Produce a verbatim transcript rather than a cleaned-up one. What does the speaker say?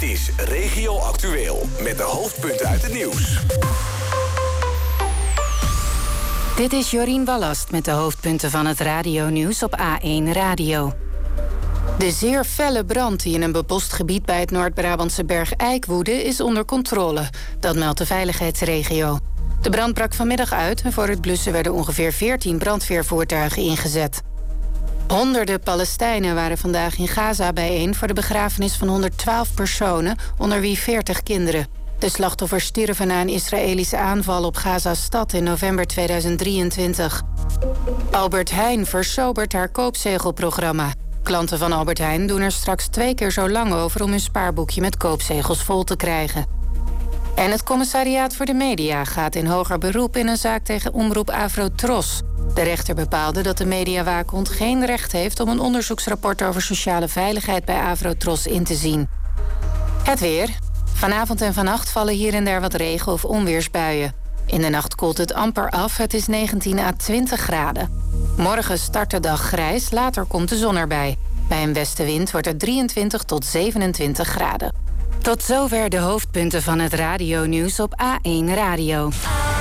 Dit is Regio Actueel met de hoofdpunten uit het nieuws. Dit is Jorien Wallast met de hoofdpunten van het radionieuws op A één Radio. De zeer felle brand die in een bebost gebied bij het Noord-Brabantse Berg Eik woedde is onder controle. Dat meldt de veiligheidsregio. De brand brak vanmiddag uit en voor het blussen werden ongeveer veertien brandweervoertuigen ingezet. Honderden Palestijnen waren vandaag in Gaza bijeen voor de begrafenis van honderdtwaalf personen, onder wie veertig kinderen. De slachtoffers stierven na een Israëlische aanval op Gaza-stad in november tweeduizend drieëntwintig. Albert Heijn versobert haar koopzegelprogramma. Klanten van Albert Heijn doen er straks twee keer zo lang over om hun spaarboekje met koopzegels vol te krijgen. En het Commissariaat voor de Media gaat in hoger beroep in een zaak tegen omroep Avrotros. De rechter bepaalde dat de Mediawaakhond geen recht heeft om een onderzoeksrapport over sociale veiligheid bij Avrotros in te zien. Het weer. Vanavond en vannacht vallen hier en daar wat regen- of onweersbuien. In de nacht koelt het amper af, het is negentien à twintig graden. Morgen start de dag grijs, later komt de zon erbij. Bij een westenwind wordt het drieëntwintig tot zevenentwintig graden. Tot zover de hoofdpunten van het radionieuws op A één Radio.